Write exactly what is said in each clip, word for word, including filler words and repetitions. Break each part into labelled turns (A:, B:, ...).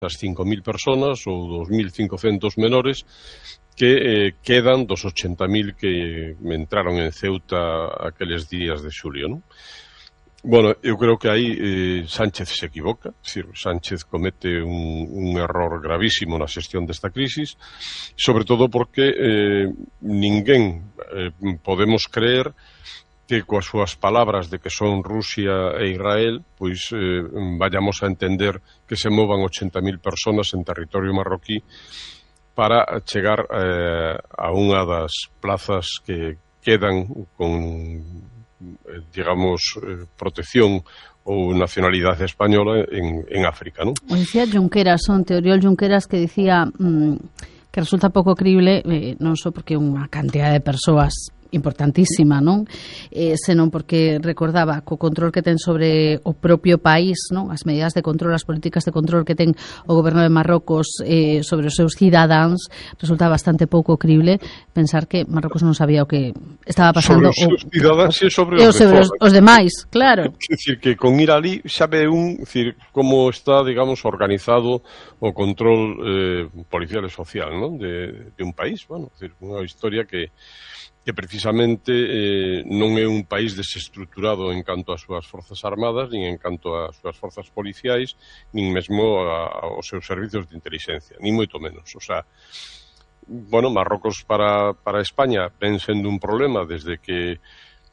A: as cinco mil personas ou dos mil cincocentos menores que eh, quedan dos ochenta mil que entraron en Ceuta aqueles días de xulio, non? Bueno, eu creo que aí eh, Sánchez se equivoca, é dicir, Sánchez comete un, un error gravísimo na xestión desta crisis, sobre todo porque eh, ninguén eh, podemos creer que coas súas palabras de que son Rusia e Israel, pois eh, vayamos a entender que se movan ochenta mil personas en territorio marroquí para chegar eh, a unha das plazas que quedan con, digamos, eh, protección ou nacionalidade española en, en África, non?
B: O dicía Junqueras, onte, Oriol Junqueras, que dicía mmm, que resulta pouco crible, eh, non só porque unha cantidad de persoas importantísima, non? Eh, senón porque recordaba co control que ten sobre o propio país, non? As medidas de control, as políticas de control que ten o goberno de Marrocos eh, sobre os seus cidadáns, resulta bastante pouco crible pensar que Marrocos non sabía o que estaba pasando
A: sobre os seus cidadáns e sobre
B: os,
A: os,
B: sobre
A: de
B: os, os demais, claro.
A: É dicir, que con ir ali sabe un, dicir, como está, digamos, organizado o control eh, policial e social, non? De, de un país, bueno, dicir, unha historia que que precisamente eh, non é un país desestruturado en canto ás súas forzas armadas, nin en canto ás súas forzas policiais, nin mesmo a, aos seus servizos de inteligencia, nin moito menos. O sea, bueno, Marrocos para, para España ven sendo un problema desde que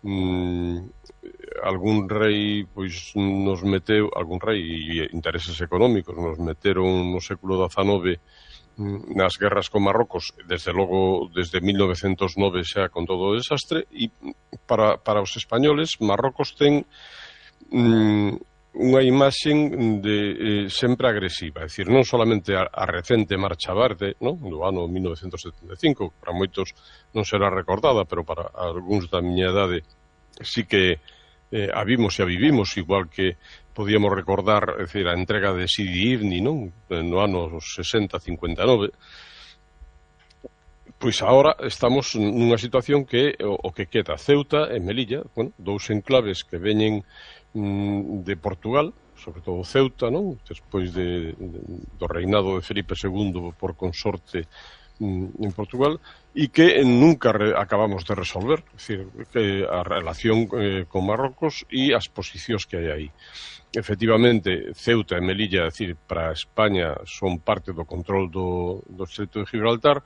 A: mm, algún rei pois nos meteu, algún rei e intereses económicos nos meteron no século dezanove nas guerras con Marrocos, desde logo desde mil novecentos nove xa con todo o desastre, e para, para os españoles Marrocos ten mm, unha imaxen de eh, sempre agresiva, é dicir, non solamente a, a recente Marcha Verde, non? No ano mil novecentos setenta e cinco, para moitos non será recordada, pero para algúns da miña idade sí que eh, a vimos e a vivimos, igual que podíamos recordar, é dicir, a entrega de Sidi Ifni, non? No ano sesenta cincuenta e nove. Pois agora estamos nunha situación que o, o que queda Ceuta e Melilla, bueno, dous enclaves que veñen mm, de Portugal, sobre todo Ceuta, non? Despois de, de, do reinado de Felipe segundo por consorte mm, en Portugal, e que nunca re, acabamos de resolver, é dicir, que a relación eh, con Marrocos e as posicións que hai aí. Efectivamente, Ceuta e Melilla, é dicir, para España son parte do control do, do Estreito de Gibraltar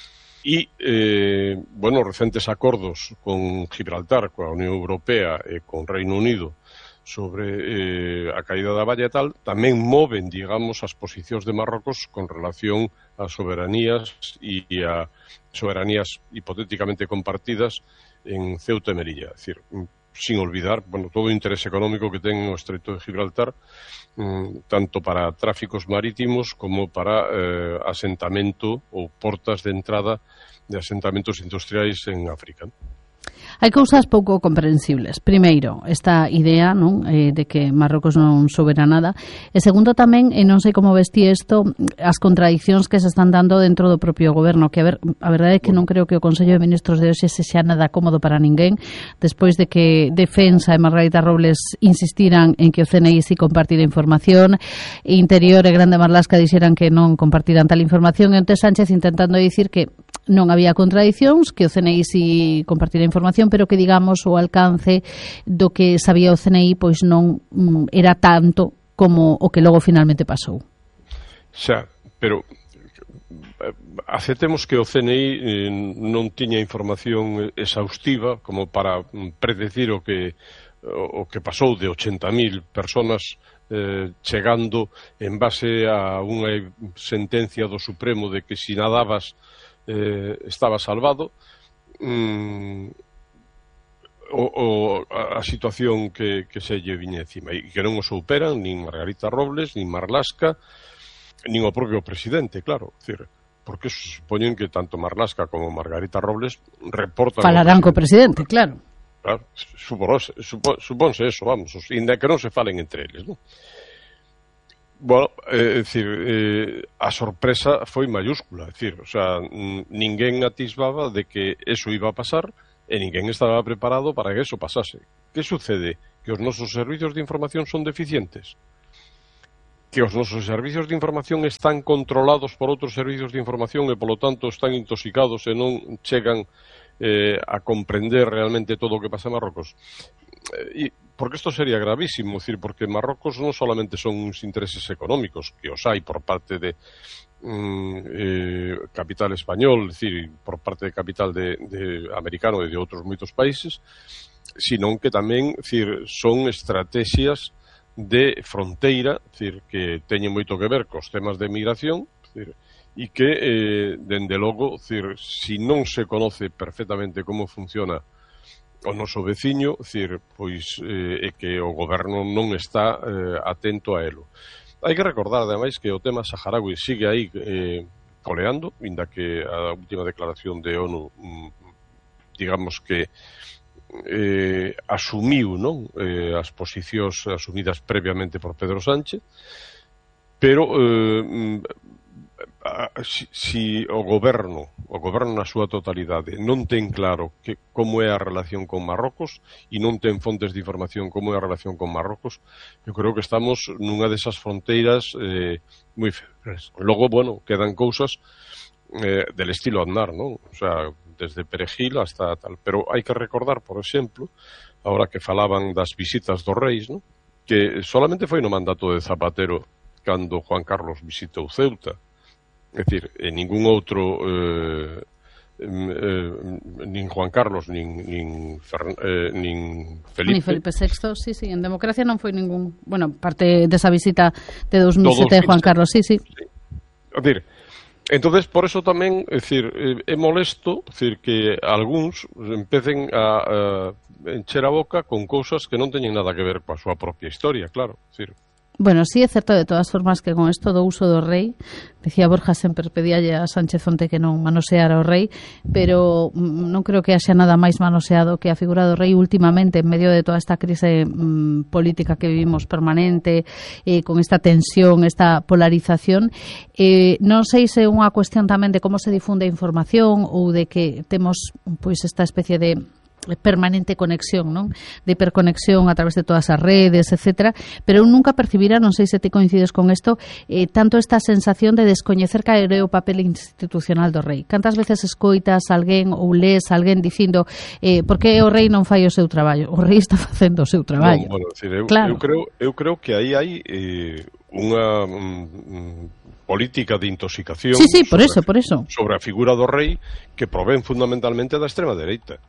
A: e, eh, bueno, recentes acordos con Gibraltar, coa Unión Europea e con Reino Unido sobre eh, a caída da valla e tal, tamén moven, digamos, as posicións de Marrocos con relación ás soberanías e a soberanías hipotéticamente compartidas en Ceuta e Melilla, é dicir, sin olvidar, bueno, todo o interés económico que ten o Estreito de Gibraltar, mm, tanto para tráficos marítimos como para eh, asentamento ou portas de entrada de asentamentos industriais en África.
B: Hai cousas pouco comprensibles. Primeiro, esta idea, non, eh, de que Marrocos non soubera nada. E segundo tamén, e non sei como vestí isto, as contradicións que se están dando dentro do propio goberno, que a ver, a verdade é que non creo que o Consello de Ministros de hoxe se xa nada cómodo para ninguén, despois de que Defensa e Margarita Robles insistiran en que o C N I si compartira información, e Interior e Grande Marlaska dixeran que non compartiran tal información, e onte Sánchez intentando dicir que non había contradicións, que o C N I si compartira información, pero que, digamos, o alcance do que sabía o C N I pois non mm, era tanto como o que logo finalmente pasou.
A: Xa, pero aceptemos que o C N I eh, non tiña información exhaustiva como para predecir o que o que pasou de ochenta mil personas eh, chegando en base a unha sentencia do Supremo de que si nadabas eh, estaba salvado. Mm, O, o, a situación que, que se lle viña encima e que non o superan nin Margarita Robles, nin Marlaska, nin o propio presidente, claro, decir, porque supoñen que tanto Marlaska como Margarita Robles reportan
B: falarán co presidente, claro.
A: Claro, supónse, supo, supónse eso, vamos, inda que non se falen entre eles, non? Bueno, é eh, dicir, eh, a sorpresa foi mayúscula, é dicir, o sea, ninguén atisbaba de que eso iba a pasar e ninguén estaba preparado para que eso pasase. Que sucede? Que os nosos servizos de información son deficientes. que os nosos servizos de información están controlados por outros servizos de información e, polo tanto, están intoxicados e non chegan eh, a comprender realmente todo o que pasa en Marrocos. E, porque isto sería gravísimo, decir, porque Marrocos non solamente son uns intereses económicos, que os hai por parte de mm, eh, capital español, decir, por parte de capital de, de americano e de outros moitos países, sino que tamén, decir, son estrategias de fronteira, decir, que teñen moito que ver cos temas de migración, decir, e que, eh, dende logo, decir, si non se conoce perfectamente como funciona o noso veciño, decir, pois eh, é que o goberno non está eh, atento a elo. Hai que recordar, ademais, que o tema saharaui sigue aí eh, coleando, inda que a última declaración de ONU, mm, digamos que Eh, asumiu, non, eh, as posicións asumidas previamente por Pedro Sánchez, pero eh, si, si o goberno o goberno na súa totalidade non ten claro que, como é a relación con Marrocos e non ten fontes de información como é a relación con Marrocos, eu creo que estamos nunha desas fronteiras eh, moi febres. Logo, bueno, quedan cousas eh, del estilo Aznar, non? O sea, desde Perejil hasta tal. Pero hai que recordar, por exemplo, ahora que falaban das visitas dos reis, ¿no?, que solamente foi no mandato de Zapatero cando Juan Carlos visitou Ceuta. É dicir, en ningún outro eh, eh, nin Juan Carlos nin, nin, Fern, eh, nin Felipe.
B: Ni Felipe sexto, sí, sí, en democracia non foi ningún, bueno, parte desa visita de dos mil sete de Juan Carlos, sí, sí. sí.
A: É dicir, entonces, por eso tamén, é dicir, é molesto, é dicir, que algúns empecen a, a encher a boca con cousas que non teñen nada que ver coa súa propia historia, claro, é dicir.
B: Bueno, sí é certo de todas formas que con isto do uso do rei, decía Borja sempre pedíalle a Sánchez Onte que non manoseara o rei, pero non creo que haxa nada máis manoseado que a figura do rei últimamente en medio de toda esta crise mmm, política que vivimos permanente, eh, con esta tensión, esta polarización. Eh, non sei se é unha cuestión tamén de como se difunde a información ou de que temos pois esta especie de permanente conexión, non? De hiperconexión a través de todas as redes, etcétera, pero eu nunca percibira, non sei se te coincides con isto, eh, tanto esta sensación de descoñecer cal é o papel institucional do rei. Cantas veces escoitas alguén ou lees alguén dicindo eh, por que o rei non fai o seu traballo? O rei está facendo o seu traballo.
A: Non, bueno, decir, eu,
B: claro.
A: eu, creo, eu creo que aí hai eh, unha mm, política de intoxicación
B: sí, sí, por
A: sobre,
B: eso, por eso.
A: sobre a figura do rei que provén fundamentalmente da extrema dereita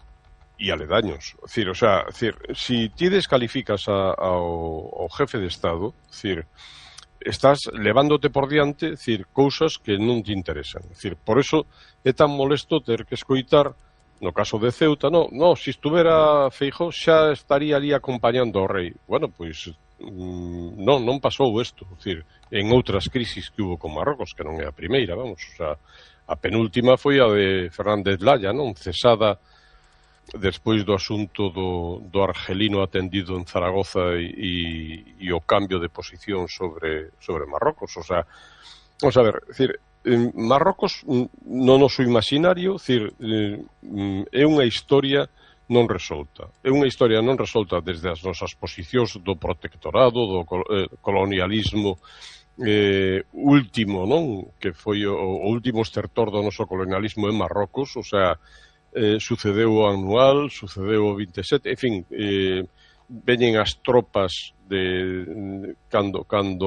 A: e aledaños. Decir, o sea, decir, si ti descalificas a, ao, ao jefe de Estado, decir, estás levándote por diante, decir, cousas que non te interesan. Decir, por eso é tan molesto ter que escoitar, no caso de Ceuta, no, no, si estuvera Feijóo xa estaría ali acompañando ao rei. Bueno, pois mm, non, non pasou isto, decir, en outras crisis que hubo con Marrocos, que non é a primeira, vamos, o sea, a penúltima foi a de Fernández Laya, non, cesada despois do asunto do, do argelino atendido en Zaragoza e, e, e o cambio de posición sobre, sobre Marrocos. O sea, vamos a ver, decir, en Marrocos no noso imaginario, decir, é unha historia non resolta. É unha historia non resolta desde as nosas posicións do protectorado, do colonialismo eh, último, non? Que foi o, o último estertor do noso colonialismo en Marrocos, o sea, Eh, sucedeu o anual, sucedeu o vinte e sete, en fin, eh, veñen as tropas de cando, cando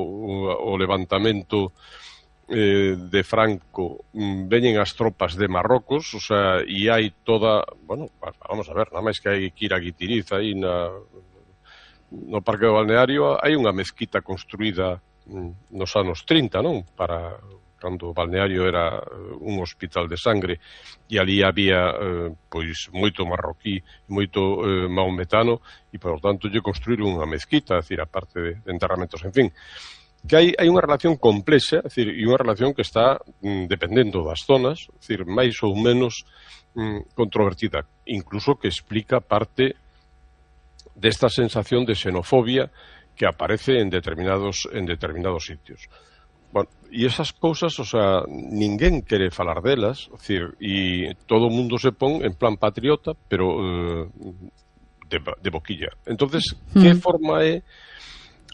A: o levantamento eh, de Franco, veñen as tropas de Marrocos, o sea, e hai toda, bueno, vamos a ver, nada máis que hai que ir a Guitiriz aí na, no Parque do Balneario, hai unha mezquita construída nos anos trinta, non? Para cando o balneario era un hospital de sangre e ali había eh, pois moito marroquí, moito eh, maometano e, por tanto, lle construíron unha mezquita, é dicir, a parte de, de enterramentos, en fin, que hai, hai unha relación complexa, é dicir, e unha relación que está mm, dependendo das zonas, é dicir, máis ou menos mm, controvertida, incluso que explica parte desta sensación de xenofobia que aparece en determinados en determinados sitios. Bueno, e esas cousas, o sea, ninguén quere falar delas, é dicir, e todo o mundo se pon en plan patriota, pero eh, de, de boquilla. Entonces, mm. que forma é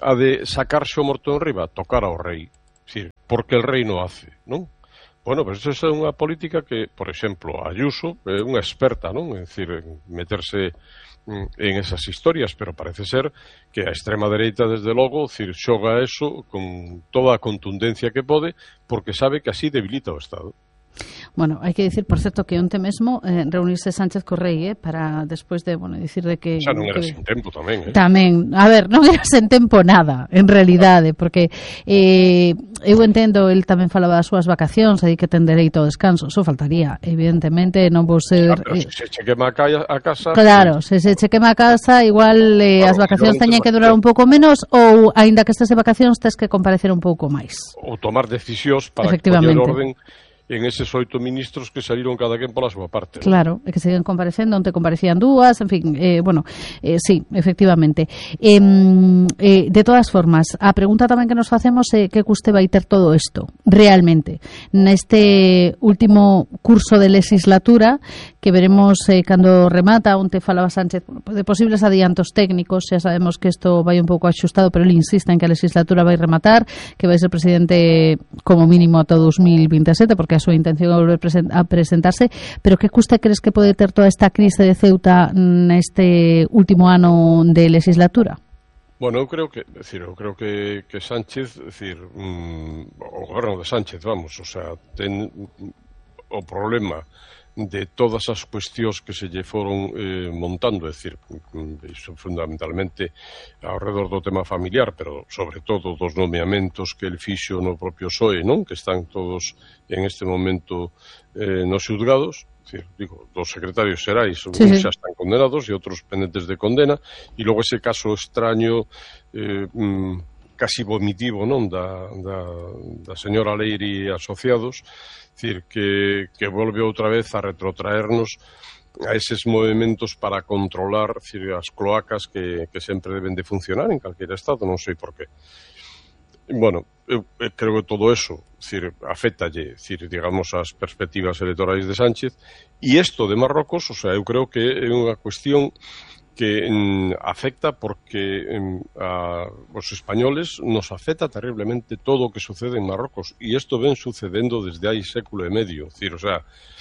A: a de sacarse o morto en riba, tocar ao rei. Decir, porque el rei non hace, non? Bueno, pues esa é unha política que, por exemplo, Ayuso é unha experta, non? É dicir, en meterse en esas historias, pero parece ser que a extrema dereita, desde logo, decir, xoga eso con toda a contundencia que pode, porque sabe que así debilita o Estado.
B: Bueno, hai que dicir, por certo, que onte mesmo eh, reunirse Sánchez co rei, eh, para despois de, bueno, dicir de que...
A: Xa non era
B: que,
A: sen tempo tamén, eh?
B: Tamén, a ver, non era sen tempo nada, en realidade, porque eh, eu entendo, el tamén falaba das súas vacacións, aí que ten dereito ao descanso, só faltaría, evidentemente, non vou ser...
A: Claro, pero eh, se se quema a casa...
B: Claro, se se che quema a casa, igual eh, claro, as vacacións teñen que durar un pouco menos, ou, aínda que estes de vacacións, tes que comparecer un pouco máis.
A: Ou tomar decisións para que poñer orden en eses oito ministros que saliron cada quen pola súa parte.
B: Claro, e que siguen comparecendo, onte comparecían dúas, en fin, eh, bueno, eh, sí, efectivamente. Eh, eh, de todas formas, a pregunta tamén que nos facemos é que custe vai ter todo isto, realmente, neste último curso de legislatura, que veremos eh, cando remata, onte falaba Sánchez, bueno, de posibles adiantos técnicos, xa sabemos que isto vai un pouco axustado, pero ele insiste en que a legislatura vai rematar, que vai ser presidente como mínimo ata dos mil veintisiete, porque a súa intención é volver a presentarse, pero que custa crees que pode ter toda esta crise de Ceuta neste último ano de legislatura?
A: Bueno, eu creo que, decir, eu creo que, que Sánchez, decir, mm, o goberno de Sánchez, vamos, o sea, ten o problema de todas as cuestións que se lle foron eh, montando, é dicir, iso fundamentalmente ao redor do tema familiar, pero sobre todo dos nomeamentos que el fixo no propio P S O E, non? Que están todos en este momento eh, nos xulgados, decir, digo, dos secretarios xerais, sí, xa están condenados e outros pendentes de condena, e logo ese caso extraño eh, mm, casi vomitivo, non? Da, da, da señora Leiri e asociados, decir, que, que volve outra vez a retrotraernos a eses movimentos para controlar, decir, as cloacas que, que sempre deben de funcionar en calquera estado, non sei por qué. Bueno, eu, eu creo que todo eso, decir, afectalle, decir, digamos, as perspectivas electorais de Sánchez, e isto de Marrocos, o sea, eu creo que é unha cuestión que mm, afecta porque mm, a os españoles nos afecta terriblemente todo o que sucede en Marrocos, e isto ven sucedendo desde hai século e medio, decir, o sea,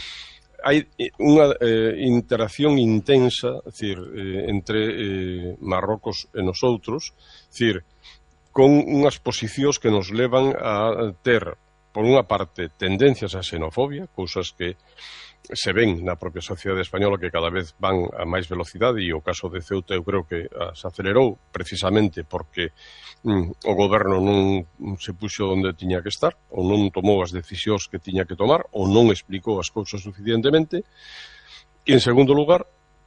A: hai unha eh, interacción intensa, decir, eh, entre eh, Marrocos e nosotros, decir, con unhas posicións que nos levan a ter, por unha parte, tendencias a xenofobia, cousas que se ven na propia sociedade española que cada vez van a máis velocidade, e o caso de Ceuta eu creo que se acelerou precisamente porque mm, o goberno non se puxo onde tiña que estar, ou non tomou as decisións que tiña que tomar, ou non explicou as cousas suficientemente. E en segundo lugar,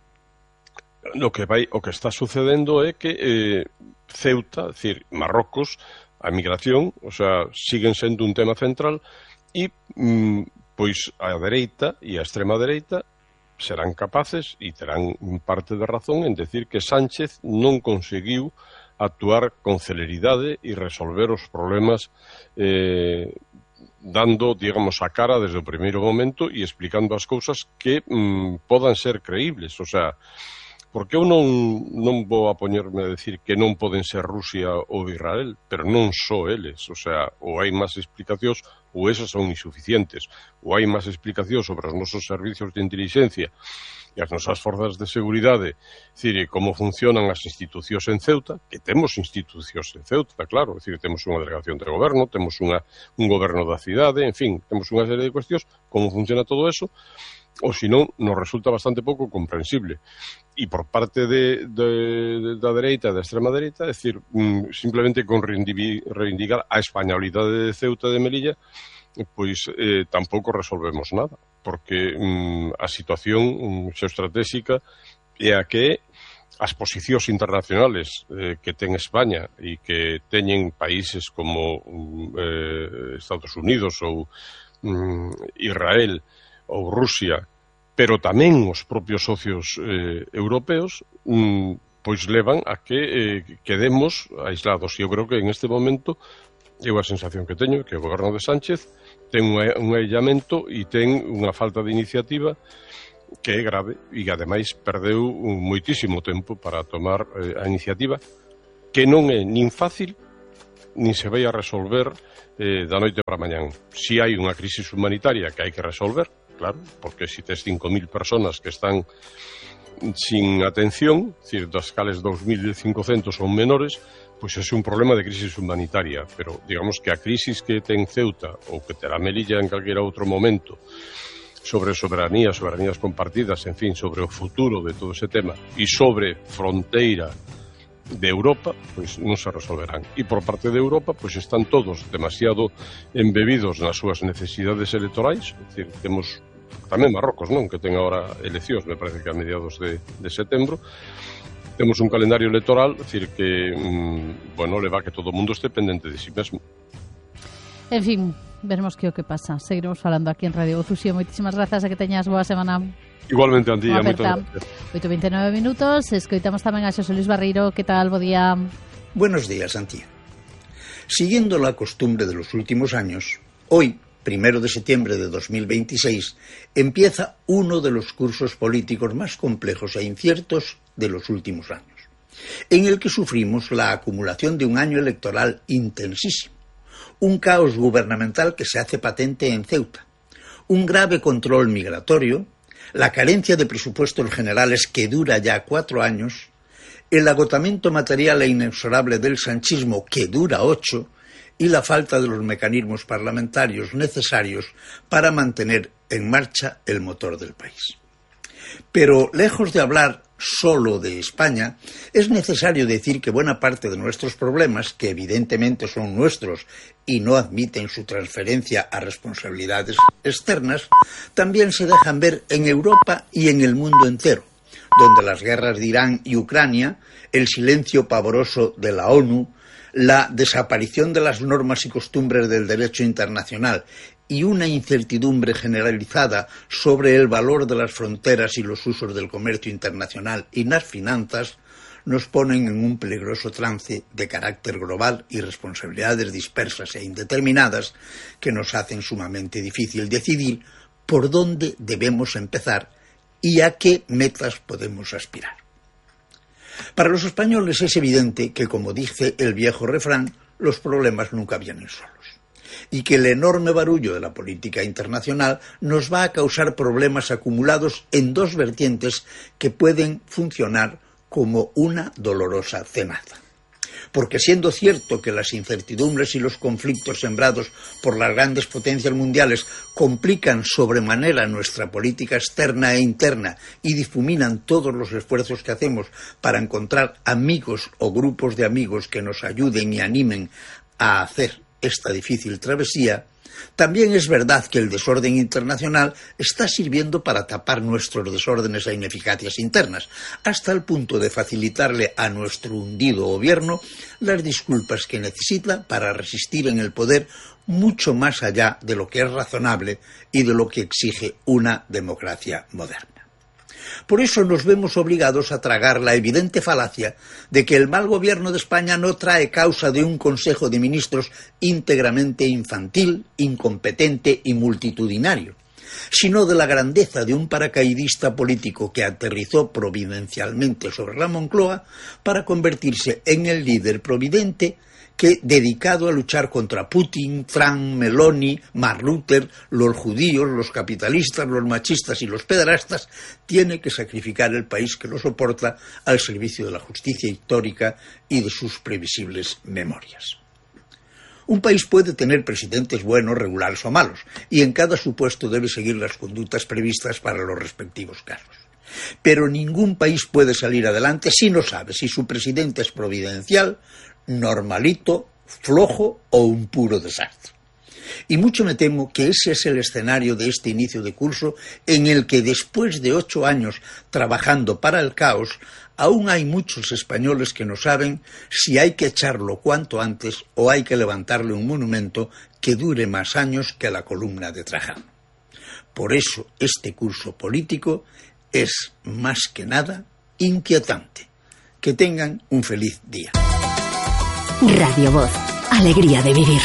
A: o que vai, o que está sucedendo é que eh, Ceuta, é dicir, Marrocos, a migración, o sea, siguen sendo un tema central, e mm, pois a dereita e a extrema dereita serán capaces e terán parte de razón en decir que Sánchez non conseguiu actuar con celeridade e resolver os problemas eh, dando, digamos, a cara desde o primeiro momento e explicando as cousas que mm, podan ser creíbles, o sea, porque eu non, non vou a poñerme a decir que non poden ser Rusia ou Israel, pero non só eles, o sea, ou hai máis explicacións ou esas son insuficientes, ou hai máis explicacións sobre os nosos servicios de inteligencia e as nosas forzas de seguridade, decir, como funcionan as institucións en Ceuta, que temos institucións en Ceuta, claro, decir, temos unha delegación de goberno, temos unha, un goberno da cidade, en fin, temos unha serie de cuestións, como funciona todo eso, ou senón nos resulta bastante pouco comprensible. E por parte de, de, de, da dereita e da extrema dereita, é dicir, mm, simplemente con reivindicar a españolidade de Ceuta e de Melilla, pois eh, tampouco resolvemos nada, porque mm, a situación mm, xeoestratégica é a que as posicións internacionales eh, que ten España e que teñen países como eh, Estados Unidos ou mm, Israel ou Rusia, pero tamén os propios socios eh, europeos, mm, pois levan a que eh, quedemos aislados. E eu creo que en este momento, eu a sensación que teño, que o goberno de Sánchez ten un, un aillamento e ten unha falta de iniciativa que é grave e, ademais, perdeu moitísimo tempo para tomar eh, a iniciativa que non é nin fácil nin se vai a resolver eh, da noite para mañán. Si hai unha crisis humanitaria que hai que resolver, claro, porque si tes cinco mil personas que están sin atención, decir, das cales dos mil cincocentos son menores, pois é un problema de crisis humanitaria, pero digamos que a crisis que ten Ceuta ou que terá Melilla en calquera outro momento sobre soberanía, soberanías compartidas, en fin, sobre o futuro de todo ese tema e sobre fronteira de Europa, pois non se resolverán. E por parte de Europa, pois están todos demasiado embebidos nas súas necesidades electorais, é dicir, temos tamén Marrocos, non, que ten agora eleccións, me parece que a mediados de, de setembro, temos un calendario electoral, é dicir, que, mmm, bueno, leva que todo o mundo este pendente de si mesmo.
B: En fin, veremos que o que pasa. Seguiremos falando aquí en Radio Voz. Uxío, moitísimas grazas, a que teñas boa semana.
A: Igualmente, Antía, moitas gracias.
B: oito e vinte e nove minutos, escoitamos tamén a Xosé Luis Barreiro. Que tal, bo día?
C: Buenos días, Antía. Siguiendo la costumbre de los últimos años, hoy, primero de septiembre de dos mil veintiséis, empieza uno de los cursos políticos más complejos e inciertos de los últimos años, en el que sufrimos la acumulación de un año electoral intensísimo, un caos gubernamental que se hace patente en Ceuta, un grave control migratorio, la carencia de presupuestos generales que dura ya cuatro años, el agotamiento material e inexorable del sanchismo que dura ocho y la falta de los mecanismos parlamentarios necesarios para mantener en marcha el motor del país. Pero lejos de hablar solo de España, es necesario decir que buena parte de nuestros problemas, que evidentemente son nuestros y no admiten su transferencia a responsabilidades externas, también se dejan ver en Europa y en el mundo entero, donde las guerras de Irán y Ucrania, el silencio pavoroso de la ONU, la desaparición de las normas y costumbres del derecho internacional y una incertidumbre generalizada sobre el valor de las fronteras y los usos del comercio internacional y las finanzas nos ponen en un peligroso trance de carácter global y responsabilidades dispersas e indeterminadas que nos hacen sumamente difícil decidir por dónde debemos empezar y a qué metas podemos aspirar. Para los españoles es evidente que, como dice el viejo refrán, los problemas nunca vienen solos, y que el enorme barullo de la política internacional nos va a causar problemas acumulados en dos vertientes que pueden funcionar como una dolorosa cenaza. Porque siendo cierto que las incertidumbres y los conflictos sembrados por las grandes potencias mundiales complican sobremanera nuestra política externa e interna y difuminan todos los esfuerzos que hacemos para encontrar amigos o grupos de amigos que nos ayuden y animen a hacer esta difícil travesía, también es verdad que el desorden internacional está sirviendo para tapar nuestros desórdenes e ineficacias internas, hasta el punto de facilitarle a nuestro hundido gobierno las disculpas que necesita para resistir en el poder mucho más allá de lo que es razonable y de lo que exige una democracia moderna. Por eso nos vemos obligados a tragar la evidente falacia de que el mal gobierno de España no trae causa de un Consejo de Ministros íntegramente infantil, incompetente y multitudinario, sino de la grandeza de un paracaidista político que aterrizó providencialmente sobre la Moncloa para convertirse en el líder providente que, dedicado a luchar contra Putin, Trump, Meloni, Mark Rutte, los judíos, los capitalistas, los machistas y los pederastas, tiene que sacrificar el país que lo soporta al servicio de la justicia histórica y de sus previsibles memorias. Un país puede tener presidentes buenos, regulares o malos, y en cada supuesto debe seguir las conductas previstas para los respectivos casos. Pero ningún país puede salir adelante si no sabe si su presidente es providencial, normalito, flojo o un puro desastre. Y mucho me temo que ese es el escenario de este inicio de curso en el que después de ocho años trabajando para el caos, aún hay muchos españoles que no saben si hay que echarlo cuanto antes o hay que levantarle un monumento que dure más años que la columna de Trajano. Por eso este curso político es más que nada inquietante. Que tengan un feliz día.
D: Radio Voz, alegría de vivir.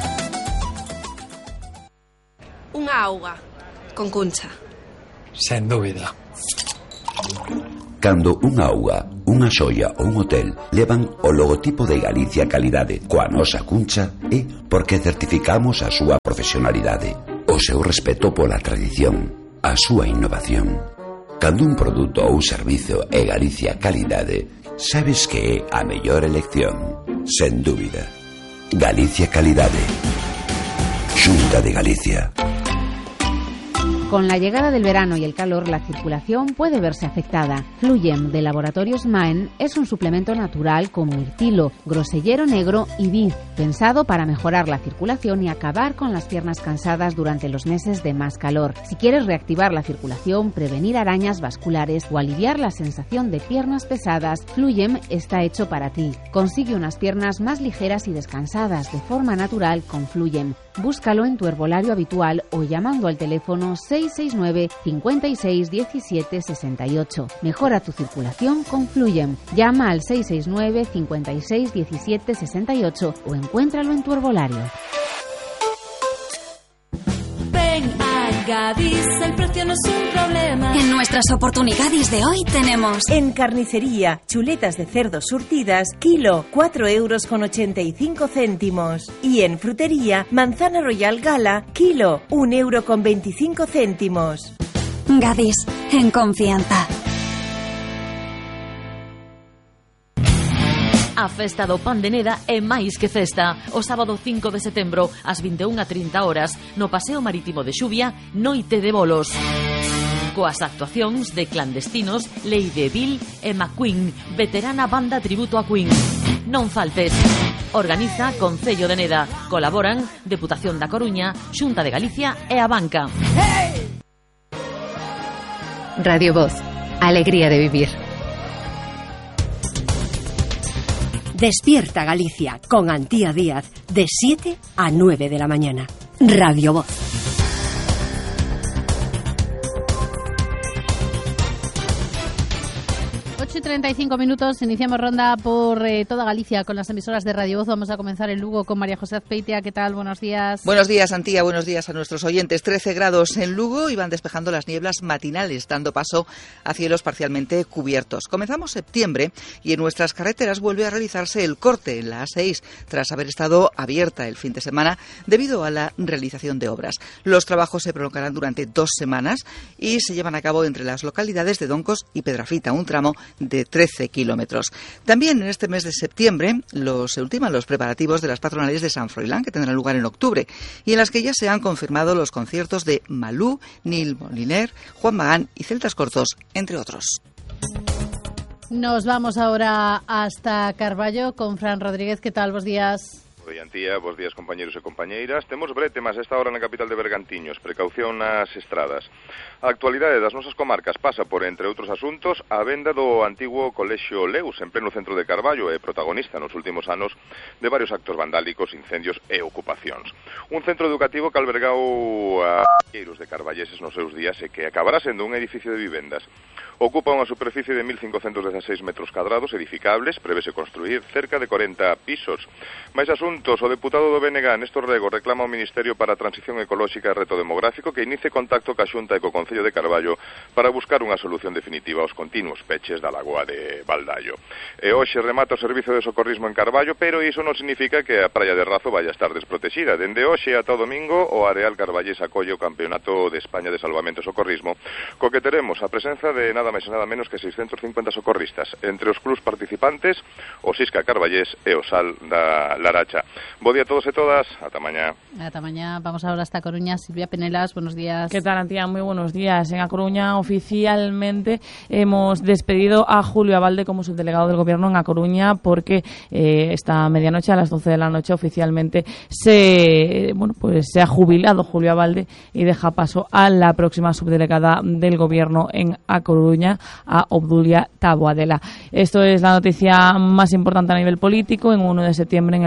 E: Unha auga, con Cuncha.
F: Sen dúbida.
G: Cando unha auga,
F: unha xoia ou un hotel levan o logotipo de Galicia Calidade coa nosa cuncha e porque certificamos a súa profesionalidade, o seu respeto pola tradición, a súa innovación. Cando un produto ou servizo é Galicia Calidade, sabes que é a mellor elección, sen dúbida. Galicia Calidade. Xunta de Galicia.
G: Con la llegada del verano y el calor, la circulación puede verse afectada. Fluyem de Laboratorios Maen es un suplemento natural con mirtilo, grosellero negro y vid, pensado para mejorar la circulación y acabar con las piernas cansadas durante los meses de más calor. Si quieres reactivar la circulación, prevenir arañas vasculares o aliviar la sensación de piernas pesadas, Fluyem está hecho para ti. Consigue unas piernas más ligeras y descansadas de forma natural con Fluyem. Búscalo en tu herbolario habitual o llamando al teléfono seis seis nueve, cinco seis, diecisiete, sesenta y ocho. Mejora tu circulación con Fluyem. Llama al seis seis nueve, cinco seis, diecisiete, sesenta y ocho o encuéntralo en tu herbolario.
H: Ven a Gadis, el precio no es un problema.
D: En nuestras oportunidades de hoy tenemos...
I: En carnicería, chuletas de cerdo surtidas, kilo, cuatro euros con ochenta y cinco céntimos. Y en frutería, manzana royal gala, kilo, un euro con veinticinco céntimos.
D: Gadis, en confianza.
J: A festa do Pan de Neda é máis que festa. O sábado cinco de setembro, ás vinte e unha e trinta horas, no Paseo Marítimo de Xuvia, Noite de Bolos. Coas actuacións de Clandestinos, Lady Bill e McQueen, veterana banda tributo a Queen. Non faltes. Organiza Concello de Neda. Colaboran Deputación da Coruña, Xunta de Galicia e a Banca.
K: Hey! Radio Voz. Alegría de vivir. Despierta Galicia con Antía Díaz de siete a nueve de la mañana. Radio Voz.
B: ocho y treinta y cinco minutos, iniciamos ronda por eh, toda Galicia con las emisoras de Radio Voz. Vamos a comenzar en Lugo con María José Azpeitia. ¿Qué tal? Buenos días.
L: Buenos días, Antía. Buenos días a nuestros oyentes. trece grados en Lugo y van despejando las nieblas matinales, dando paso a cielos parcialmente cubiertos. Comenzamos septiembre y en nuestras carreteras vuelve a realizarse el corte en la A seis, tras haber estado abierta el fin de semana debido a la realización de obras. Los trabajos se prolongarán durante dos semanas y se llevan a cabo entre las localidades de Doncos y Pedrafita, un tramo de trece kilómetros. También en este mes de septiembre los, se ultiman los preparativos de las patronales de San Froilán, que tendrán lugar en octubre, y en las que ya se han confirmado los conciertos de Malú, Nil Moliner, Juan Magán y Celtas Cortos, entre otros.
B: Nos vamos ahora hasta Carballo con Fran Rodríguez. ¿Qué tal? Buenos días.
M: Oi, Antía, bos días, compañeros e compañeiras. Temos brete, mas esta hora na capital de Bergantiños. Precaución nas estradas. A actualidade das nosas comarcas pasa por, entre outros asuntos, a venda do antigo Colexio Leus, en pleno centro de Carballo, e protagonista nos últimos anos de varios actos vandálicos, incendios e ocupacións. Un centro educativo que albergou a queiros de carballeses nos seus días e que acabará sendo un edificio de vivendas. Ocupa unha superficie de mil cincocentos dezaseis metros cadrados edificables, prevese construir cerca de corenta pisos. Mais asuntos, o deputado do B N G, Néstor Rego, reclama ao Ministerio para a Transición Ecolóxica e Reto Demográfico que inicie contacto ca Xunta e co Concello de Carballo para buscar unha solución definitiva aos continuos peches da lagoa de Baldallo. E hoxe remata o servizo de socorrismo en Carballo, pero iso non significa que a praia de Razo vaya a estar desprotexida. Dende hoxe ata o domingo, o Areal Carballés acolle o Campeonato de España de Salvamento e Socorrismo, co que teremos a presenza de nada máis e nada menos que seiscentos cincuenta socorristas, entre os clubs participantes, o Sisca Carballés e o Sal da Laracha. Bo día a todos e todas, ata mañá.
B: Ata mañá, vamos ahora hasta Coruña. Silvia Penelas, buenos días.
N: ¿Qué tal, Antía? Muy buenos días. En A Coruña oficialmente hemos despedido a Julio Abalde como subdelegado del Gobierno en A Coruña porque eh, esta medianoche, a las doce de la noche, oficialmente se, bueno, pues se ha jubilado Julio Abalde y deja paso a la próxima subdelegada del Gobierno en A Coruña, a Obdulia Taboadela. Esto es la noticia más importante a nivel político en uno de septiembre, en el que comenzamos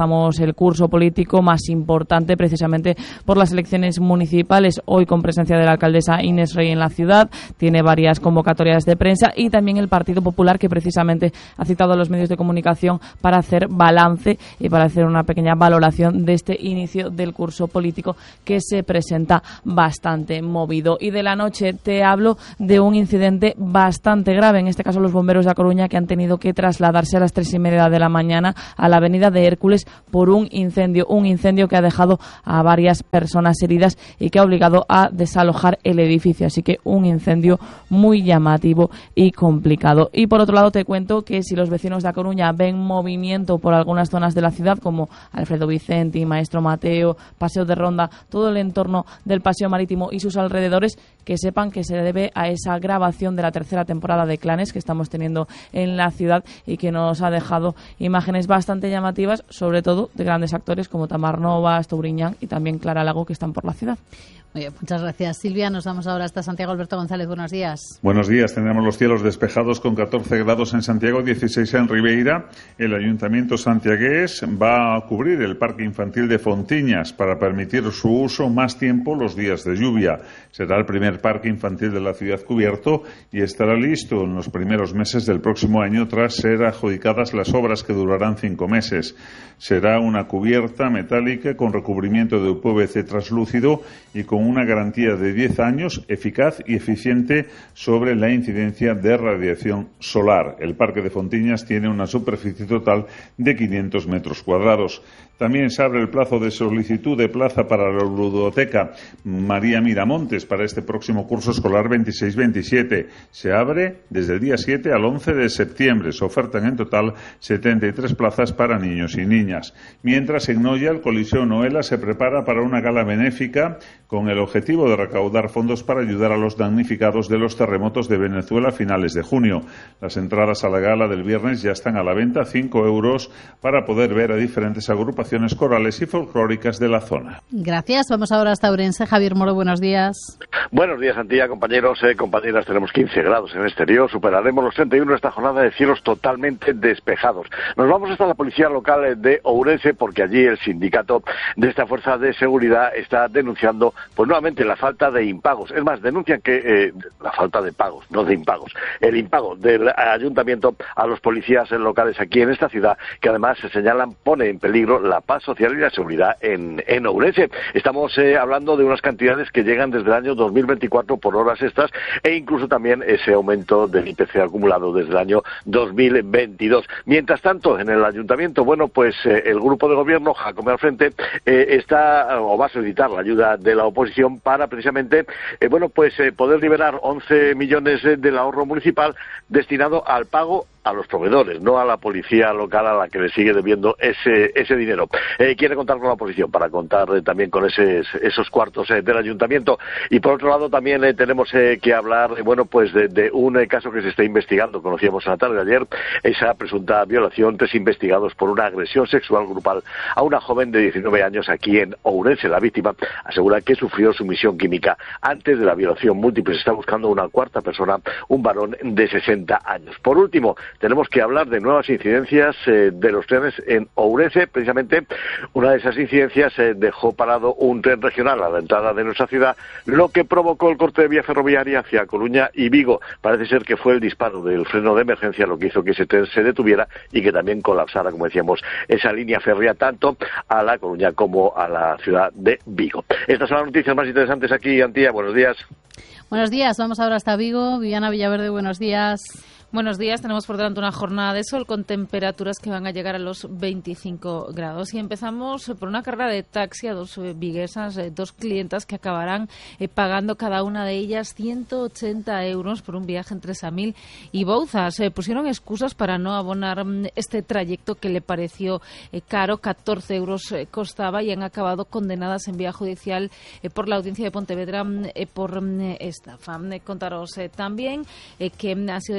N: comenzamos el curso político más importante precisamente por las elecciones municipales, hoy con presencia de la alcaldesa Inés Rey en la ciudad, tiene varias convocatorias de prensa y también el Partido Popular, que precisamente ha citado a los medios de comunicación para hacer balance y para hacer una pequeña valoración de este inicio del curso político que se presenta bastante movido. Y de la noche te hablo de un incidente bastante grave, en este caso los bomberos de A Coruña, que han tenido que trasladarse a las tres y media de la mañana a la avenida de Hércules por un incendio, un incendio que ha dejado a varias personas heridas y que ha obligado a desalojar el edificio, así que un incendio muy llamativo y complicado. Y por otro lado te cuento que si los vecinos de A Coruña ven movimiento por algunas zonas de la ciudad, como Alfredo Vicenti, Maestro Mateo, Paseo de Ronda, todo el entorno del Paseo Marítimo y sus alrededores, que sepan que se debe a esa grabación de la tercera temporada de Clanes que estamos teniendo en la ciudad y que nos ha dejado imágenes bastante llamativas, sobre todo de grandes actores como Tamar Novas, Touriñán y también Clara Lago, que están por la ciudad.
B: Muy bien, muchas gracias, Silvia. Nos vamos ahora hasta Santiago. Alberto González, buenos días.
O: Buenos días. Tendremos los cielos despejados con catorce grados en Santiago, dieciséis en Ribeira. El Ayuntamiento santiagués va a cubrir el Parque Infantil de Fontiñas para permitir su uso más tiempo los días de lluvia. Será el primer parque infantil de la ciudad cubierto y estará listo en los primeros meses del próximo año tras ser adjudicadas las obras que durarán cinco meses. Será una cubierta metálica con recubrimiento de U P V C translúcido y con una garantía de diez años eficaz y eficiente sobre la incidencia de radiación solar. El Parque de Fontiñas tiene una superficie total de quinientos metros cuadrados. También se abre el plazo de solicitud de plaza para la Ludoteca María Miramontes para este próximo curso escolar veintiséis veintisiete. Se abre desde el día siete al once de septiembre. Se ofertan en total setenta y tres plazas para niños y niñas. Mientras, en Noia, el Coliseo Noela se prepara para una gala benéfica con el objetivo de recaudar fondos para ayudar a los damnificados de los terremotos de Venezuela a finales de junio. Las entradas a la gala del viernes ya están a la venta, cinco euros, para poder ver a diferentes agrupaciones corales y folclóricas de la zona.
B: Gracias. Vamos ahora hasta Ourense. Javier Moro, buenos días.
P: Buenos días, Antía, compañeros, eh, compañeras. Tenemos quince grados en el exterior. Superaremos los treinta y uno esta jornada de cielos totalmente despejados. Nos vamos hasta la policía local de Ourense porque allí el sindicato de esta fuerza de seguridad está denunciando pues nuevamente la falta de impagos. Es más, denuncian que eh, la falta de pagos, no de impagos, el impago del ayuntamiento a los policías locales aquí en esta ciudad, que además se señalan pone en peligro la paz social y la seguridad en, en Ourense. Estamos eh, hablando de unas cantidades que llegan desde el año dos mil veinticuatro por horas extras e incluso también ese aumento del I P C acumulado desde el año dos mil veintidós. Mientras tanto, en el ayuntamiento, bueno, pues eh, el grupo de gobierno, Jacome al frente, eh, está o va a solicitar la ayuda de la oposición para precisamente, eh, bueno, pues eh, poder liberar once millones eh, del ahorro municipal destinado al pago a los proveedores, no a la policía local a la que le sigue debiendo ese ese dinero. Eh, quiere contar con la oposición para contar eh, también con ese, esos cuartos eh, del ayuntamiento. Y por otro lado también eh, tenemos eh, que hablar, eh, bueno, pues de, de un eh, caso que se está investigando. Conocíamos en la tarde de ayer esa presunta violación, tres investigados por una agresión sexual grupal a una joven de diecinueve años aquí en Ourense. La víctima asegura que sufrió sumisión química antes de la violación múltiple. Se está buscando una cuarta persona, un varón de sesenta años. Por último, tenemos que hablar de nuevas incidencias eh, de los trenes en Ourense. Precisamente una de esas incidencias eh, dejó parado un tren regional a la entrada de nuestra ciudad, lo que provocó el corte de vía ferroviaria hacia Coruña y Vigo. Parece ser que fue el disparo del freno de emergencia lo que hizo que ese tren se detuviera y que también colapsara, como decíamos, esa línea férrea tanto a La Coruña como a la ciudad de Vigo. Estas son las noticias más interesantes aquí, Antía. Buenos días.
B: Buenos días. Vamos ahora hasta Vigo. Viviana Villaverde, buenos días.
Q: Buenos días, tenemos por delante una jornada de sol con temperaturas que van a llegar a los veinticinco grados y empezamos por una carrera de taxi a dos eh, viguesas, eh, dos clientas que acabarán eh, pagando cada una de ellas ciento ochenta euros por un viaje entre Samil y Bouzas. Eh, pusieron excusas para no abonar mm, este trayecto que le pareció eh, caro, catorce euros eh, costaba, y han acabado condenadas en vía judicial eh, por la audiencia de Pontevedra eh, por mm, estafa. Eh, contaros eh, también eh, que mm, han sido detenidos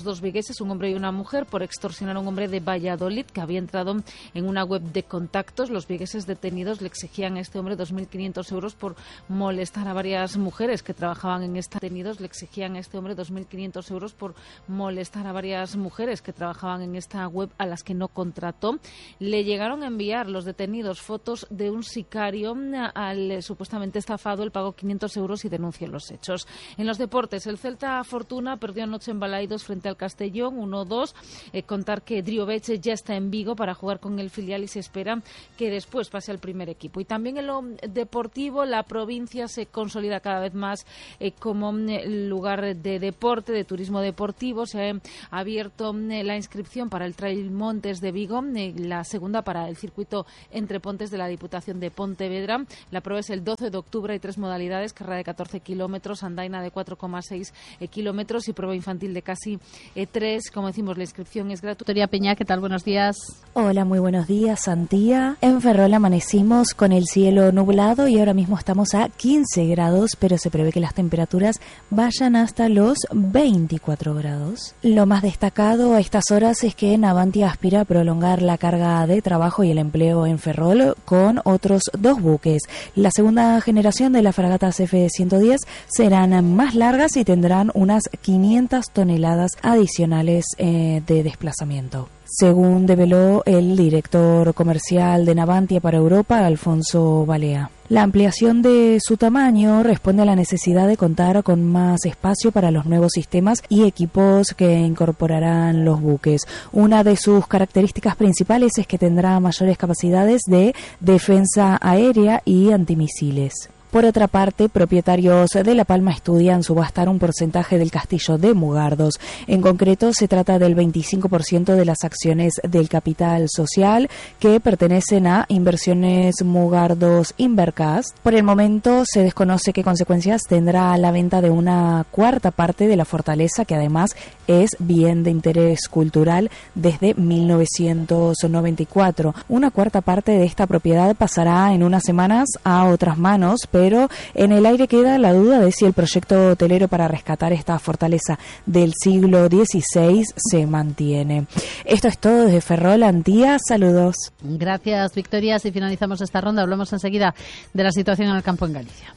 Q: dos vigueses, un hombre y una mujer, por extorsionar a un hombre de Valladolid que había entrado en una web de contactos. Los vigueses detenidos le exigían a este hombre dos mil quinientos euros por molestar a varias mujeres que trabajaban en esta... Detenidos le exigían a este hombre dos mil quinientos euros por molestar a varias mujeres que trabajaban en esta web a las que no contrató. Le llegaron a enviar los detenidos fotos de un sicario al eh, supuestamente estafado. Él pagó quinientos euros y denunció los hechos. En los deportes, el Celta Fortuna perdió anoche en Balaidos frente al Castellón uno dos. Eh, contar que Drioveche ya está en Vigo para jugar con el filial y se espera que después pase al primer equipo. Y también en lo deportivo, la provincia se consolida cada vez más eh, como eh, lugar de deporte, de turismo deportivo. Se ha abierto eh, la inscripción para el Trail Montes de Vigo, eh, la segunda para el circuito Entre Pontes de la Diputación de Pontevedra. La prueba es el doce de octubre, hay tres modalidades: carrera de catorce kilómetros, andaina de cuatro coma seis eh, kilómetros y prueba infantil de casi eh, tres. Como decimos, la inscripción es gratuita.
B: Victoria Peña, ¿qué tal? Buenos días.
R: Hola, muy buenos días, Santía. En Ferrol amanecimos con el cielo nublado y ahora mismo estamos a quince grados, pero se prevé que las temperaturas vayan hasta los veinticuatro grados. Lo más destacado a estas horas es que Navantia aspira a prolongar la carga de trabajo y el empleo en Ferrol con otros dos buques. La segunda generación de las fragatas F ciento diez serán más largas y tendrán unas quinientas toneladas adicionales eh, de desplazamiento. Según develó el director comercial de Navantia para Europa, Alfonso Balea. La ampliación de su tamaño responde a la necesidad de contar con más espacio para los nuevos sistemas y equipos que incorporarán los buques. Una de sus características principales es que tendrá mayores capacidades de defensa aérea y antimisiles. Por otra parte, propietarios de La Palma estudian subastar un porcentaje del castillo de Mugardos. En concreto, se trata del veinticinco por ciento de las acciones del capital social que pertenecen a Inversiones Mugardos Invercast. Por el momento, se desconoce qué consecuencias tendrá la venta de una cuarta parte de la fortaleza, que además es bien de interés cultural desde mil novecientos noventa y cuatro. Una cuarta parte de esta propiedad pasará en unas semanas a otras manos, pero en el aire queda la duda de si el proyecto hotelero para rescatar esta fortaleza del siglo dieciséis se mantiene. Esto es todo desde Ferrol, Antía. Saludos.
B: Gracias, Victoria. Si finalizamos esta ronda, hablamos enseguida de la situación en el campo en Galicia.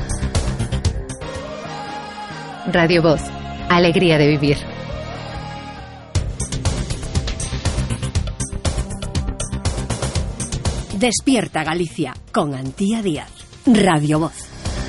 D: Radio Voz. Alegría de vivir. Despierta Galicia con Antía Díaz. Radio Voz.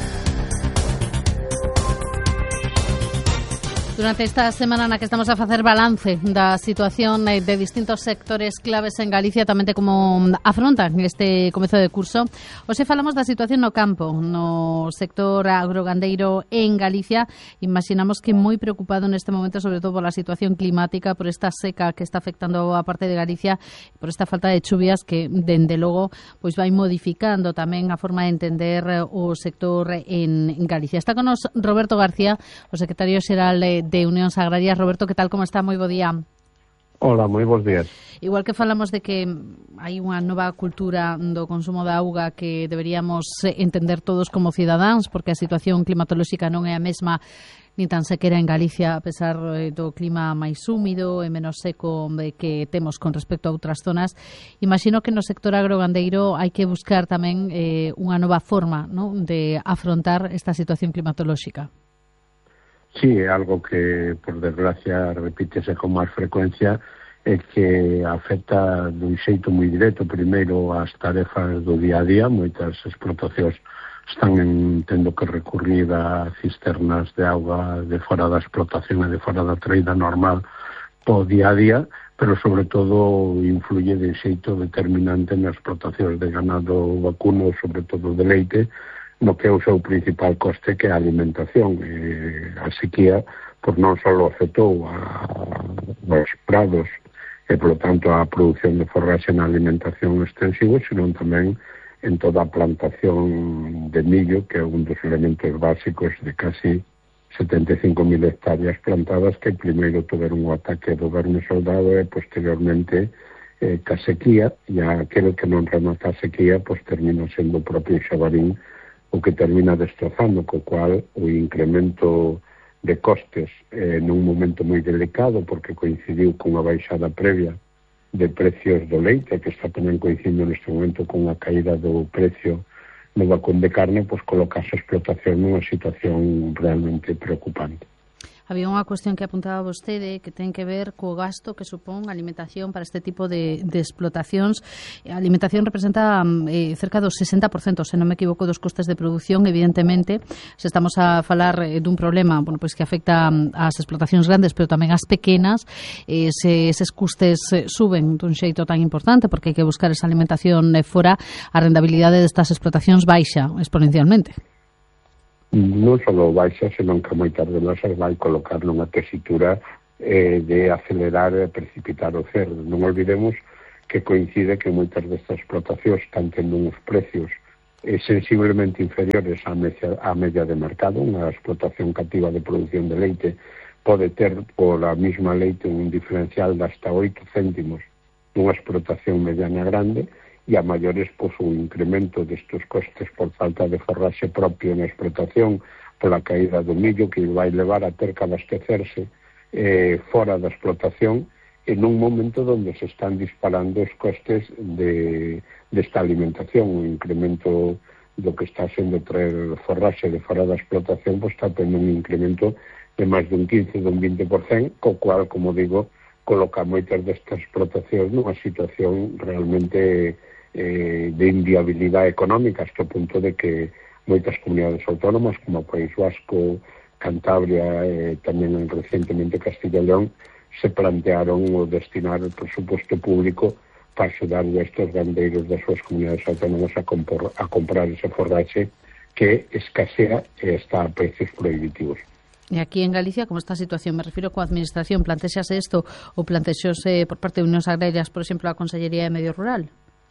B: Durante esta semana na que estamos a facer balance da situación de distintos sectores claves en Galicia, tamén de como afrontan este comezo de curso, hoxe falamos da situación no campo, no sector agrogandeiro en Galicia. Imaginamos que moi preocupado neste momento, sobre todo pola situación climática, por esta seca que está afectando a parte de Galicia, por esta falta de chuvias que, dende logo, pois vai modificando tamén a forma de entender o sector en Galicia. Está con nos Roberto García, o secretario xeral de Unións Agrarias. Roberto, que tal, como está? Moi bo día.
S: Hola, moi bons días.
B: Igual que falamos de que hai unha nova cultura do consumo da auga que deberíamos entender todos como cidadáns, porque a situación climatolóxica non é a mesma nin tan sequera en Galicia, a pesar do clima máis húmido e menos seco que temos con respecto a outras zonas. Imagino que no sector agrogandeiro hai que buscar tamén eh, unha nova forma, ¿no?, de afrontar esta situación climatolóxica.
S: Sí, é algo que, por desgracia, repítese con máis frecuencia e que afecta dun xeito moi directo, primeiro, as tarefas do día a día. Moitas explotacións están en, tendo que recurrir a cisternas de auga de fora da explotación e de fora da traída normal po día a día, pero sobre todo influye de xeito determinante nas explotacións de ganado vacuno, sobre todo de leite, no que é o seu principal coste, que é a alimentación. E a sequía, por non só afectou a, aos prados e, polo tanto, a produción de forraxe na alimentación extensiva, sino tamén en toda a plantación de millo, que é un dos elementos básicos de casi setenta e cinco mil hectáreas plantadas, que primeiro tiveron o ataque do verme soldado e, posteriormente, eh, ca sequía, e aquele que non remata a sequía, pois termina sendo o propio xabarín o que termina destrozando, co cual o incremento de costes eh, nun momento moi delicado, porque coincidiu cunha baixada previa de precios do leite, que está tamén coincidindo neste momento con a caída do precio no vacún de carne, pois colocase a explotación nunha situación realmente preocupante.
B: Había unha cuestión que apuntaba vostede que ten que ver co gasto que supón a alimentación para este tipo de, de explotacións. A alimentación representa eh, cerca do sesenta por cento, se non me equivoco, dos costes de produción. Evidentemente, se estamos a falar eh, dun problema bueno, pois que afecta ás explotacións grandes, pero tamén ás pequenas, eh, se eses custes eh, suben dun xeito tan importante, porque hai que buscar esa alimentación eh, fora, a rentabilidade destas explotacións baixa exponencialmente.
S: Non só baixa, senón que moitas delas vai colocar nunha tesitura eh, de acelerar e precipitar o cerdo. Non olvidemos que coincide que moitas destas explotacións están tendo uns precios eh, sensiblemente inferiores á media, á media de mercado. Unha explotación cativa de produción de leite pode ter por a mesma leite un diferencial de hasta oito céntimos nunha explotación mediana grande, e a maiores pois, o incremento destes costes por falta de forraxe propio na explotación, pola caída do millo, que vai levar a ter que abastecerse eh, fora da explotación en un momento onde se están disparando os costes de, desta alimentación. O incremento do que está sendo traer forraxe de fora da explotación pois, está tendo un incremento de máis dun quince, dun vinte por cento, co cual, como digo, coloca moitas destas explotacións nunha situación realmente Eh, de inviabilidade económica, hasta o punto de que moitas comunidades autónomas como o País Vasco, Cantabria e eh, tamén recientemente Castilla e León se plantearon o destinar o presupuesto público para axudar a estes gandeiros das súas comunidades autónomas a, compor, a comprar ese forraxe que escasea e está a precios prohibitivos.
B: E aquí en Galicia, como está a situación? Me refiro coa administración, plantexase isto ou plantexose por parte de Unións Agrarias, por exemplo, a Consellería de Medio Rural?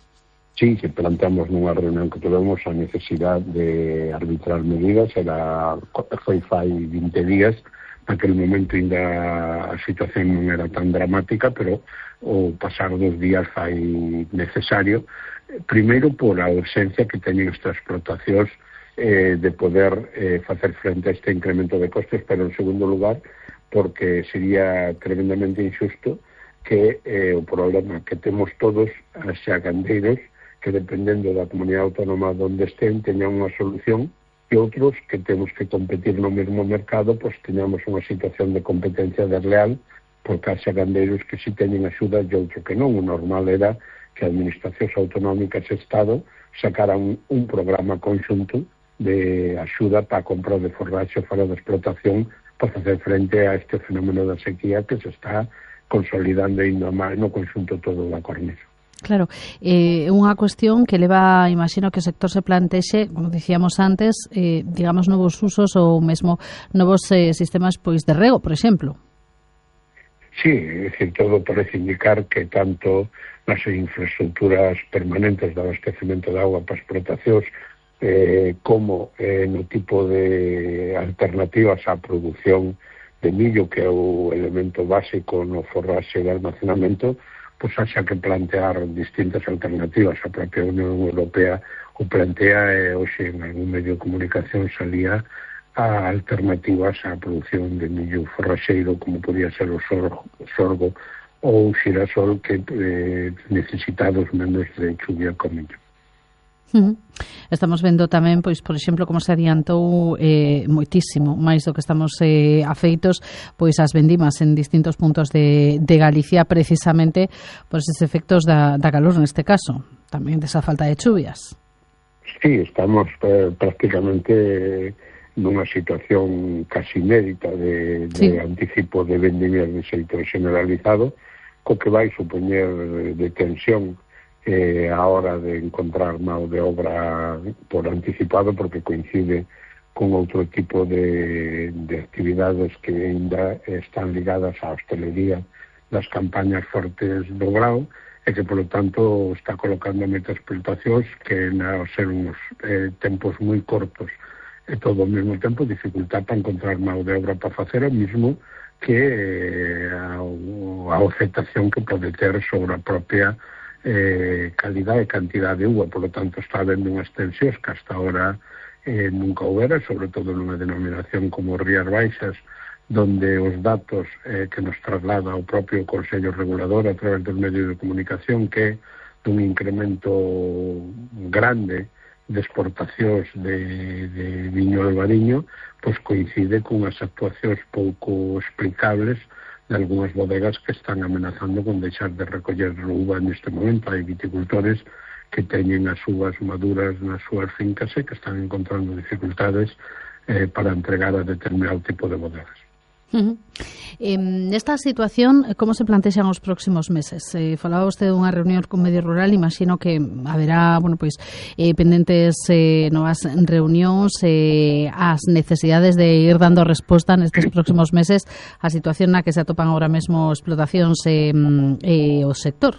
S: Sí, que planteamos nunha reunión que tuvemos a necesidade de arbitrar medidas. Era, foi fai vinte días, naquele momento ainda a situación non era tan dramática, pero o pasar dos días fai necesario, primeiro por a urxencia que teñen estas explotacións eh, de poder eh, facer frente a este incremento de costes, pero en segundo lugar porque sería tremendamente injusto que eh, o problema que temos todos as xagandeiros, que dependendo da comunidade autónoma onde estén, teñan unha solución, e outros que temos que competir no mesmo mercado, pois teñamos unha situación de competencia desleal, porque hai xagandeiros que si teñen axuda e outro que non. O normal era que administracións autonómicas e Estado sacaran un programa conxunto de axuda para a compra de forraxe fora da explotación para facer frente a este fenómeno da sequía que se está consolidando ainda máis no conxunto todo da cornisa.
B: Claro, é eh, unha cuestión que leva, imagino que o sector se plantexe, como dicíamos antes, eh, digamos, novos usos ou mesmo novos eh, sistemas pois de rego, por exemplo.
S: Sí, é dicir, todo parece indicar que tanto nas infraestructuras permanentes de abastecimento de agua para explotacións eh, como eh, no tipo de alternativas á produción de millo, que é o elemento básico no forraxe de almacenamento, pois haxa que plantear distintas alternativas. A propia Unión Europea o plantea e hoxe en algún medio de comunicación salía a alternativas á produción de millo forraxeiro, como podía ser o sorgo, sorgo ou o xirasol, que eh, necesitados menos de chuvia con millo.
B: Uh-huh. Estamos vendo tamén, pois, por exemplo, como se adiantou eh, moitísimo máis do que estamos eh, afeitos, pois as vendimas en distintos puntos de, de Galicia, precisamente por esos efectos da, da calor neste caso, tamén desa falta de chuvias.
S: Sí, estamos eh, prácticamente nunha situación casi inédita de, de sí. anticipo de vendimias de xeito generalizado, co que vai supoñer de tensión Eh, a hora de encontrar mão de obra por anticipado, porque coincide con outro tipo de, de actividades que ainda están ligadas á hostelería das campañas fortes do grao, e que, polo tanto, está colocando moitas explotacións que, ao ser uns eh, tempos moi cortos e todo ao mesmo tempo, dificultad para encontrar mão de obra para facer o mismo que eh, a, a afectación que pode ter sobre a propia Eh, calidad e cantidad de uva. Por lo tanto, está habendo unhas tensións que hasta ahora eh, nunca houbera, sobre todo nunha denominación como Rías Baixas, donde os datos eh, que nos traslada o propio Consello Regulador a través dos medios de comunicación que dun incremento grande de exportacións de, de viño albariño, pois coincide con as actuacións pouco explicables de algunhas bodegas que están amenazando con deixar de recoller uva neste momento. Hai viticultores que teñen as uvas maduras nas súas fincas e que están encontrando dificultades eh, para entregar a determinado tipo de bodegas.
B: Uh-huh. Eh, nesta situación, como se plantexan os próximos meses? Eh, falaba vostede dunha reunión con Medio Rural, imagino que haberá, bueno, pois, eh, pendentes eh, novas reunións, eh, as necesidades de ir dando resposta nestes próximos meses á situación na que se atopan agora mesmo explotacións e eh, eh, o sector.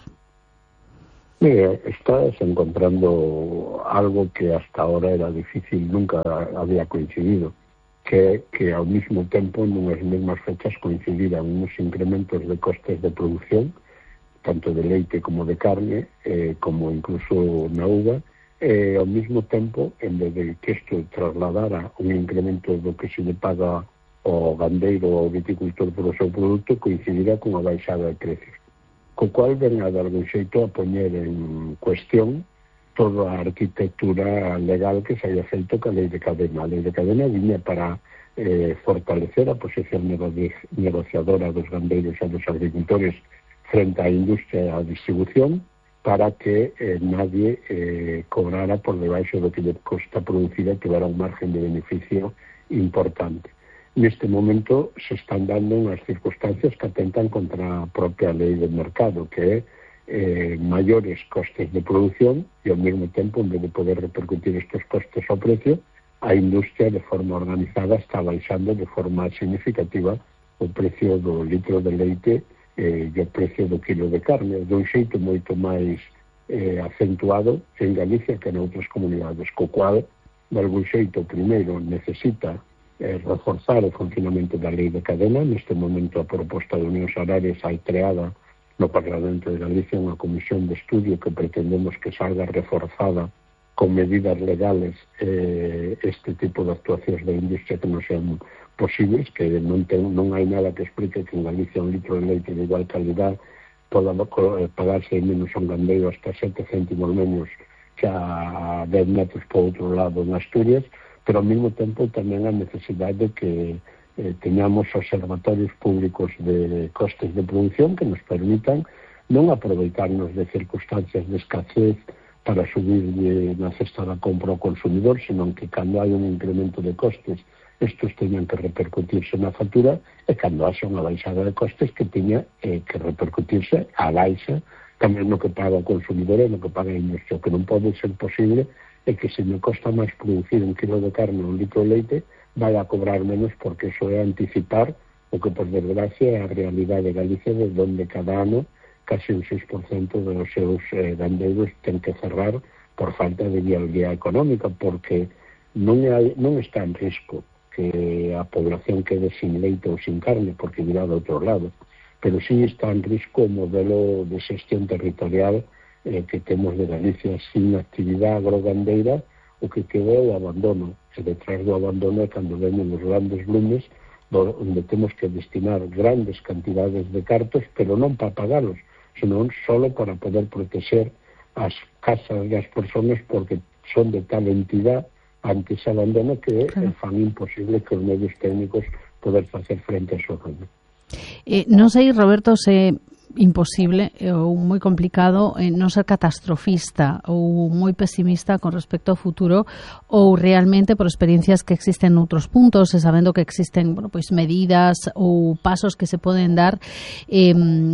S: Mira, estás encontrando algo que hasta ahora era difícil, nunca había coincidido, que, que ao mismo tempo, nunhas mesmas fechas, coincidiran unos incrementos de costes de producción, tanto de leite como de carne, eh, como incluso na uva, e ao mismo tempo, en vez de que isto trasladara un incremento do que se le paga ao gandeiro ou ao viticultor polo seu produto, coincidirá con a baixada de precios. Co cual ven a de algún xeito a poñer en cuestión toda a arquitectura legal que se haya feito ca lei de cadena. A lei de cadena viña para eh, fortalecer a posición negociadora dos gandeiros e dos agricultores frente á industria e á distribución, para que eh, nadie eh, cobrara por debaixo do que lle costa producir e tivera un margen de beneficio importante. Neste momento se están dando unhas circunstancias que atentan contra a propia lei de mercado, que é eh, maiores costes de producción e ao mesmo tempo, en vez de poder repercutir estes costes ao precio, a industria de forma organizada está baixando de forma significativa o precio do litro de leite eh, e o precio do kilo de carne, dun xeito moito máis eh, acentuado en Galicia que en outras comunidades, co cual, de algún xeito, primeiro necesita eh, reforzar o funcionamento da lei de cadena. Neste momento a proposta de Unións Agrarias hai creada no Parlamento de Galicia unha comisión de estudio que pretendemos que salga reforzada con medidas legales eh, este tipo de actuacións da industria que non sean posibles, que non, ten, non hai nada que explique que en Galicia un litro de leite de igual calidad poda pagarse menos un gandeiro hasta sete céntimos menos que a dez metros por outro lado en Asturias, pero ao mesmo tempo tamén a necesidade de que Eh, teñamos observatorios públicos de costes de producción que nos permitan non aproveitarnos de circunstancias de escasez para subir de, na cesta da compra ao consumidor, senón que cando hai un incremento de costes estos teñan que repercutirse na factura e cando haxa unha baixada de costes que teña eh, que repercutirse a baixa tamén no que paga o consumidor e no que paga a industria. O que non pode ser posible é que se me costa máis producir un kilo de carne ou un litro de leite vai a cobrar menos, porque iso é anticipar o que, por desgracia, é a realidade de Galicia, de onde cada ano casi un seis por cento dos seus eh, gandeiros ten que cerrar por falta de viabilidade económica, porque non, hai, non está en risco que a población quede sin leite ou sin carne, porque virá do outro lado, pero sí está en risco o modelo de xestión territorial eh, que temos de Galicia sin actividade agrogandeira, o que queda é o abandono, e detrás do abandono é cando venen os grandes lumes, onde temos que destinar grandes cantidades de cartos, pero non para pagalos, senón solo para poder proteger as casas das persoas, porque son de tal entidade ante ese abandono que claro, fan imposible que os medios técnicos poder facer frente a súa renda.
B: Eh, non sei, Roberto, se imposible ou moi complicado eh, non ser catastrofista ou moi pesimista con respecto ao futuro, ou realmente por experiencias que existen noutros puntos e sabendo que existen, bueno, pois medidas ou pasos que se poden dar, eh,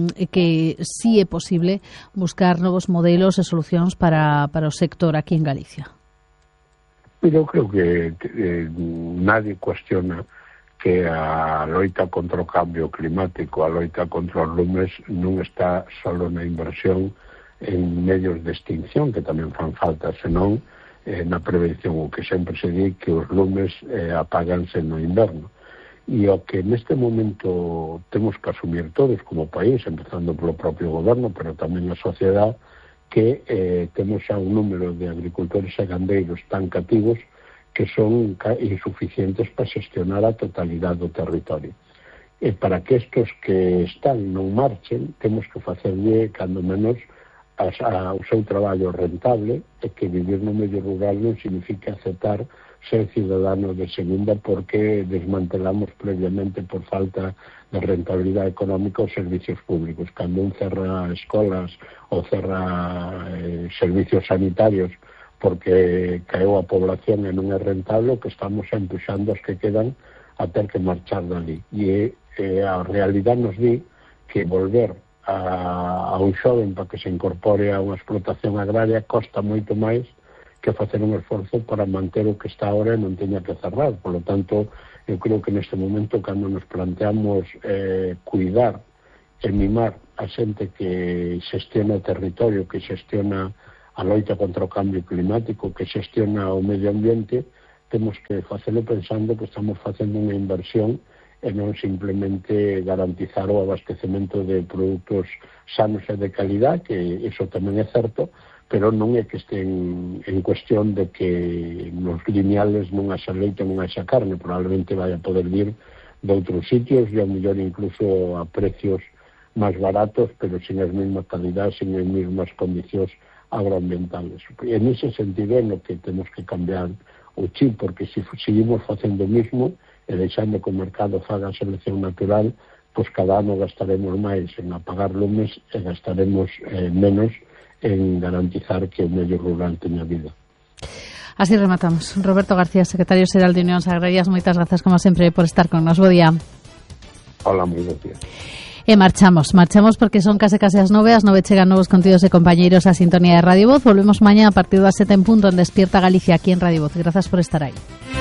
B: que sí é posible buscar novos modelos e solucións para, para o sector aquí en Galicia.
S: Eu creo que eh, nadie cuestiona que a loita contra o cambio climático, a loita contra os lumes non está solo na inversión en medios de extinción, que tamén fan falta, senón eh, na prevención, o que sempre se di que os lumes eh, apaganse no inverno. E o que neste momento temos que asumir todos como país, empezando polo propio goberno, pero tamén a sociedade, que eh, temos xa un número de agricultores e gandeiros tan cativos que son insuficientes para xestionar a totalidade do territorio. e para que estos que están non marchen, temos que facerlle, cando menos, a, a, o seu traballo rentable, e que vivir no medio rural non significa aceptar ser ciudadanos de segunda porque desmantelamos previamente por falta de rentabilidade económica os servicios públicos. Cando un cerra escolas ou cerra eh, servicios sanitarios porque caeu a población e non é rentable, o que estamos empuxando os que quedan a ter que marchar dali. E eh, a realidade nos di que volver a, a un xoven para que se incorpore a unha explotación agraria costa moito máis que facer un esforzo para manter o que está ahora e non teña que cerrar. Por lo tanto, eu creo que neste momento, cando nos planteamos eh, cuidar e mimar a xente que xestiona o territorio, que xestiona a loita contra o cambio climático, que xestiona o medio ambiente, temos que facelo pensando que estamos facendo unha inversión e non simplemente garantizar o abastecemento de produtos sanos e de calidad, que iso tamén é certo, pero non é que estén en cuestión de que nos lineales non haxa leite, non haxa carne, probablemente vai a poder vir de outros sitios e ao mellor incluso a precios máis baratos, pero sin as mesmas calidades, sin as mesmas condicións agroambientales. E nese sentido é no que temos que cambiar o chip, porque se seguimos facendo o mismo e deixando que o mercado faga a selección natural, pois cada ano gastaremos máis en apagar lumes e gastaremos eh, menos en garantizar que o medio rural teña vida.
B: Así rematamos. Roberto García, secretario xeral de Unións Agrarias, moitas grazas como sempre por estar con nos. Bo día.
S: Hola, moi bo día.
B: E marchamos, marchamos porque son case case as nove, as nove chegan novos contidos de compañeiros a sintonía de Radio Voz. Volvemos mañá a partir das sete en punto en Despierta Galicia aquí en Radio Voz. Grazas por estar aí.